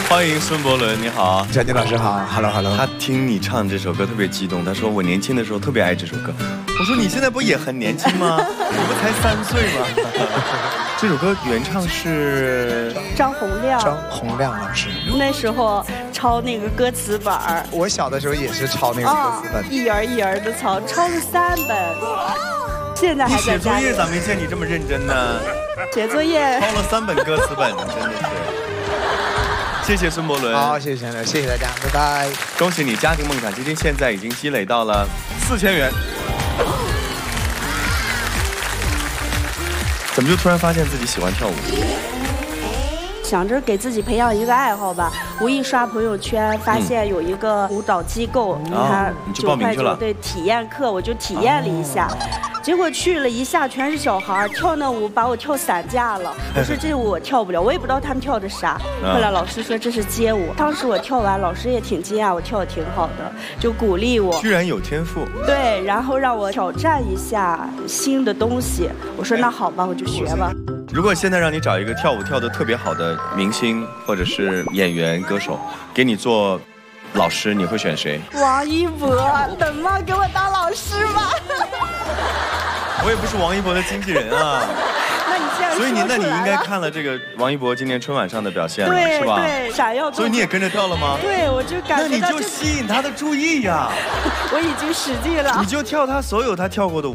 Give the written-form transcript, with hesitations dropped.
欢迎孙伯伦，你好， 佳妮老师好 ，Hello。 他听你唱这首歌特别激动，他说我年轻的时候特别爱这首歌。我说你现在不也很年轻吗？你不才3岁吗？这首歌原唱是张洪亮老师。 那时候抄那个歌词本儿， 我小的时候也是抄那个歌词本， 一人一人的抄，抄了3本。现在还在家里。 你写作业咋没见你这么认真呢？ 写作业抄了3本歌词本，真的是。谢谢孙伯伦， 好，谢谢谢谢大家，拜拜。 恭喜你，家庭梦想基金现在已经积累到了4000元。怎么就突然发现自己喜欢跳舞？ 想着给自己培养一个爱好吧，无意刷朋友圈，发现有一个舞蹈机构，他9块9对体验课，我就体验了一下。结果去了一下，全是小孩跳那舞，把我跳散架了。我说这舞我跳不了，我也不知道他们跳的啥。后来老师说这是街舞。当时我跳完，老师也挺惊讶，我跳的挺好的，就鼓励我。 居然有天赋。 对，然后让我挑战一下新的东西。我说那好吧，我就学吧。 如果现在让你找一个跳舞跳得特别好的明星或者是演员、歌手，给你做老师，你会选谁？ 王一博，能吗？给我当老师吧。 我也不是王一博的经纪人啊。 那你这样， 所以那你应该看了这个王一博今年春晚上的表现了，是吧？ 对，闪耀。 所以你也跟着跳了吗？ 对，我就感觉到。 那你就吸引他的注意呀。 我已经使劲了。 你就跳他所有他跳过的舞。